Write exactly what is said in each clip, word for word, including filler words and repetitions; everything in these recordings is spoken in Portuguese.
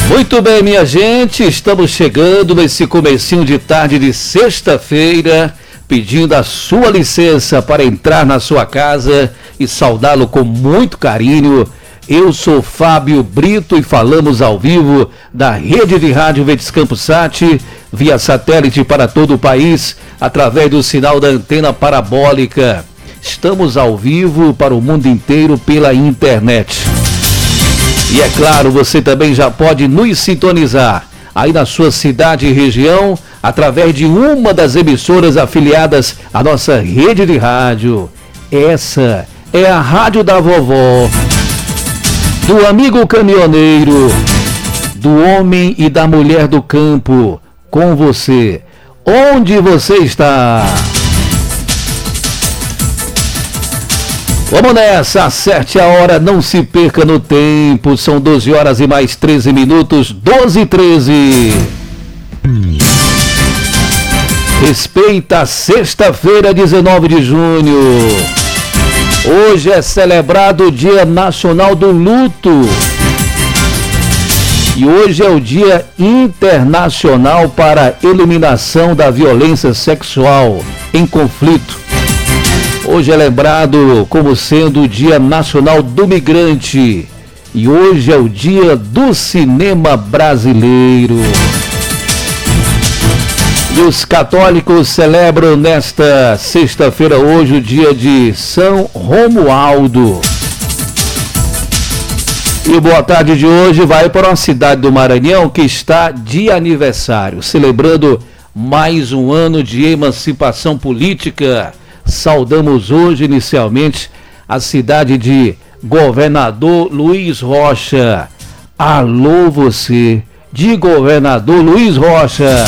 Muito bem, minha gente, estamos chegando nesse comecinho de tarde de sexta-feira, pedindo a sua licença para entrar na sua casa e saudá-lo com muito carinho. Eu sou Fábio Brito e falamos ao vivo da rede de rádio Verdes Campos Sat, via satélite para todo o país, através do sinal da antena parabólica. Estamos ao vivo para o mundo inteiro pela internet. E é claro, você também já pode nos sintonizar aí na sua cidade e região, através de uma das emissoras afiliadas à nossa rede de rádio. Essa é a Rádio da Vovó, do amigo caminhoneiro, do homem e da mulher do campo, com você. Onde você está? Vamos nessa, acerte a hora, não se perca no tempo, são doze horas e mais treze minutos, doze e treze. Respeita a sexta-feira, dezenove de junho. Hoje é celebrado o Dia Nacional do Luto. E hoje é o Dia Internacional para a Eliminação da Violência Sexual em Conflito. Hoje é lembrado como sendo o Dia Nacional do Migrante. E hoje é o Dia do Cinema Brasileiro. E os católicos celebram nesta sexta-feira hoje o dia de São Romualdo. E o boa tarde de hoje vai para uma cidade do Maranhão que está de aniversário, celebrando mais um ano de emancipação política. Saudamos hoje inicialmente a cidade de Governador Luiz Rocha. Alô você, de Governador Luiz Rocha.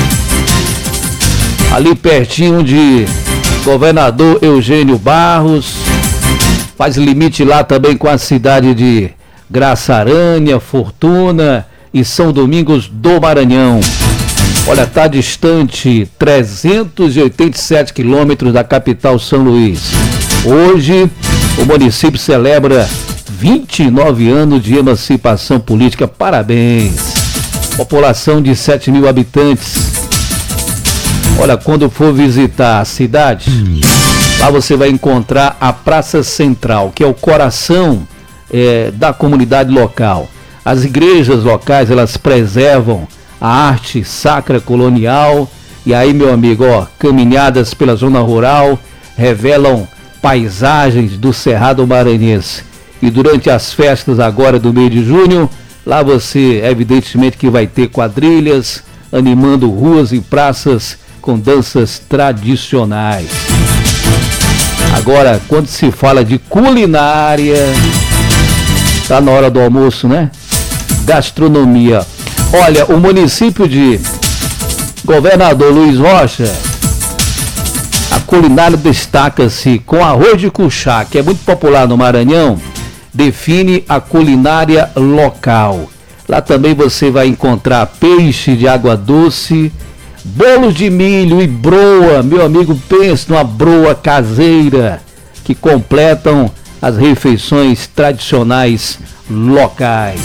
Ali pertinho de Governador Eugênio Barros. Faz limite lá também com a cidade de Graça Aranha, Fortuna e São Domingos do Maranhão. Olha, está distante trezentos e oitenta e sete quilômetros da capital São Luís. Hoje, o município celebra vinte e nove anos de emancipação política. Parabéns! População de sete mil habitantes. Olha, quando for visitar a cidade, lá você vai encontrar a Praça Central, que é o coração é, da comunidade local. As igrejas locais, elas preservam a arte sacra colonial. E aí, meu amigo, ó, caminhadas pela zona rural revelam paisagens do Cerrado Maranhense. E durante as festas agora do mês de junho, lá você, evidentemente, que vai ter quadrilhas animando ruas e praças com danças tradicionais. Agora, quando se fala de culinária, tá na hora do almoço, né? Gastronomia. Olha, o município de Governador Luiz Rocha, a culinária destaca-se com arroz de cuchá, que é muito popular no Maranhão, define a culinária local. Lá também você vai encontrar peixe de água doce, bolos de milho e broa. Meu amigo, pense numa broa caseira, que completam as refeições tradicionais locais.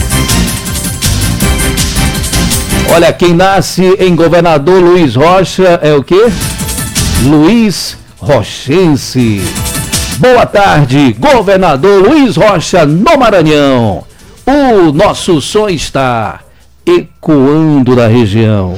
Olha, quem nasce em Governador Luiz Rocha é o quê? Luiz Rochense. Boa tarde, Governador Luiz Rocha, no Maranhão. O nosso som está ecoando na região.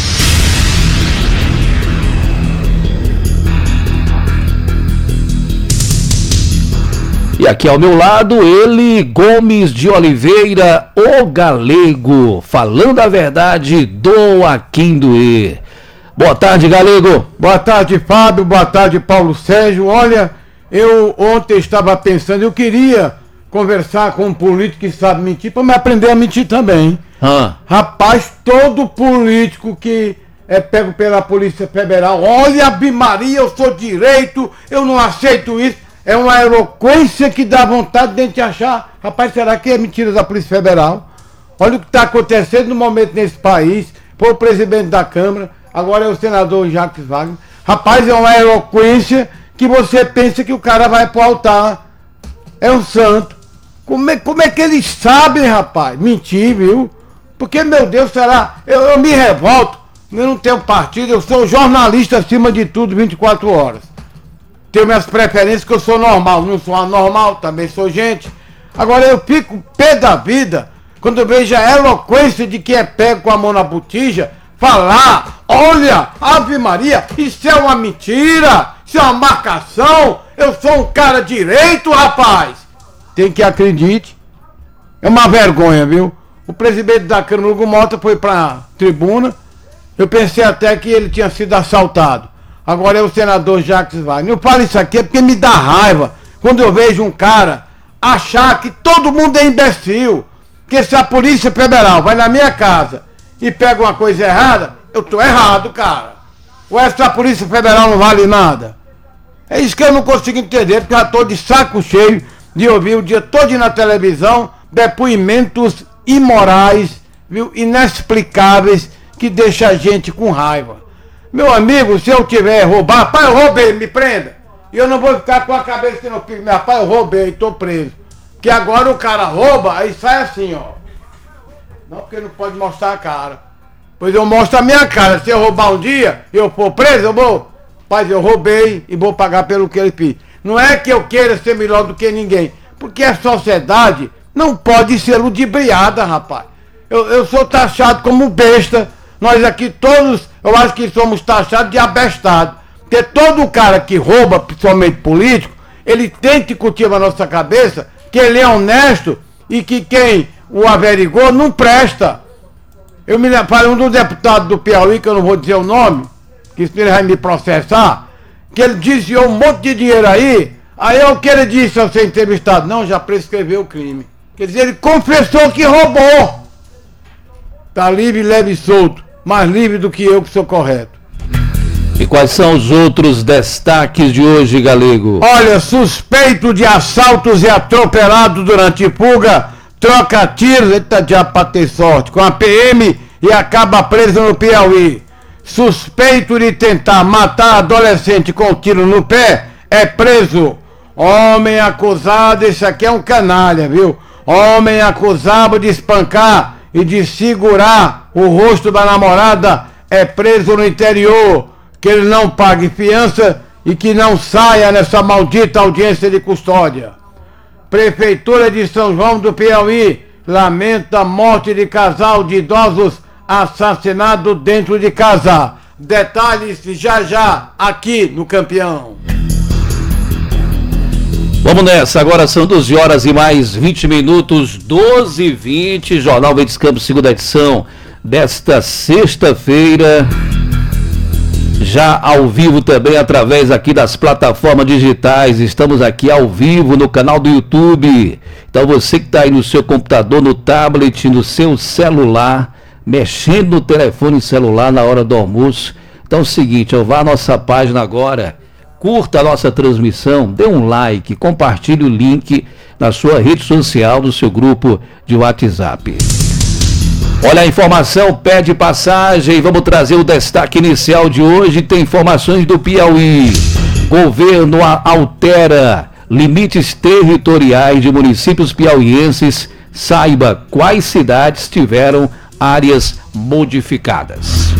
E aqui ao meu lado, ele, Gomes de Oliveira, o Galego, falando a verdade do Aquindoê. Boa tarde, Galego. Boa tarde, Fábio. Boa tarde, Paulo Sérgio. Olha, eu ontem estava pensando, eu queria conversar com um político que sabe mentir, para me aprender a mentir também. Ah. Rapaz, todo político que é pego pela Polícia Federal, olha, Bimaria, eu sou direito, eu não aceito isso. É uma eloquência que dá vontade de a gente achar, rapaz, será que é mentira da Polícia Federal? Olha o que está acontecendo no momento nesse país. Foi o presidente da Câmara, agora é o senador Jacques Wagner. Rapaz, é uma eloquência que você pensa que o cara vai pro altar. É um santo. Como é, como é que eles sabem, rapaz? Mentir, viu? Porque, meu Deus, será? Eu, eu me revolto, eu não tenho partido, eu sou jornalista acima de tudo, vinte e quatro horas. Tenho minhas preferências, que eu sou normal, não sou anormal, também sou gente. Agora eu fico pé da vida quando eu vejo a eloquência de quem é pego com a mão na botija falar, olha, Ave Maria, isso é uma mentira, isso é uma marcação, eu sou um cara direito, rapaz. Tem que acredite. É uma vergonha, viu? O presidente da Câmara, Hugo Mota, foi pra tribuna. Eu pensei até que ele tinha sido assaltado. Agora é o senador Jacques Wagner. Eu falo isso aqui é porque me dá raiva quando eu vejo um cara achar que todo mundo é imbecil. Que se a Polícia Federal vai na minha casa e pega uma coisa errada, eu tô errado, cara. Ou essa Polícia Federal não vale nada? É isso que eu não consigo entender, porque já tô de saco cheio de ouvir o dia todo na televisão depoimentos imorais, viu, inexplicáveis, que deixa a gente com raiva. Meu amigo, se eu tiver roubar, pai, eu roubei, me prenda. E eu não vou ficar com a cabeça que não fica, meu pai, eu roubei, tô preso. Que agora o cara rouba, aí sai assim, ó. Não, porque não pode mostrar a cara. Pois eu mostro a minha cara. Se eu roubar um dia, eu for preso, eu vou. Pai, eu roubei e vou pagar pelo que ele fez. Não é que eu queira ser melhor do que ninguém, porque a sociedade não pode ser ludibriada, rapaz. Eu, eu sou taxado como besta. Nós aqui todos, eu acho que somos taxados de abestado. Porque todo cara que rouba, principalmente político, ele tem que cultivar na nossa cabeça que ele é honesto e que quem o averigou não presta. Eu me falei um do deputado do Piauí, que eu não vou dizer o nome, que senão ele vai me processar, que ele desviou um monte de dinheiro aí. Aí é o que ele disse ao ser entrevistado: não, já prescreveu o crime. Quer dizer, ele confessou que roubou. Tá livre, leve e solto. Mais livre do que eu, que sou correto. E quais são os outros destaques de hoje, Galego? Olha, suspeito de assaltos e atropelado durante fuga, troca tiros, eita diabo pra ter sorte, com a P M e acaba preso no Piauí. Suspeito de tentar matar adolescente com tiro no pé, é preso. Homem acusado, esse aqui é um canalha, viu? Homem acusado de espancar e de segurar o rosto da namorada é preso no interior. Que ele não pague fiança e que não saia nessa maldita audiência de custódia. Prefeitura de São João do Piauí lamenta a morte de casal de idosos assassinado dentro de casa. Detalhes já já aqui no Campeão. Vamos nessa, agora são doze horas e mais vinte minutos, doze e vinte, Jornal Verdes Campos, segunda edição desta sexta-feira. Já ao vivo também através aqui das plataformas digitais, estamos aqui ao vivo no canal do YouTube. Então você que está aí no seu computador, no tablet, no seu celular, mexendo no telefone celular na hora do almoço. Então é o seguinte, eu vá à nossa página agora, curta a nossa transmissão, dê um like, compartilhe o link na sua rede social, no seu grupo de WhatsApp. Olha, a informação pede passagem, vamos trazer o destaque inicial de hoje, tem informações do Piauí. Governo altera limites territoriais de municípios piauienses, saiba quais cidades tiveram áreas modificadas.